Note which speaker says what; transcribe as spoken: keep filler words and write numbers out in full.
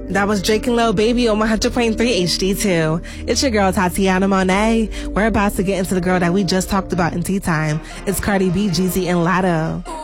Speaker 1: That was Drake and Lil Baby on one hundred point three H D two. It's your girl, Tatiana Monet. We're about to get into the girl that we just talked about in Tea Time. It's Cardi B, Jeezy, and Latto.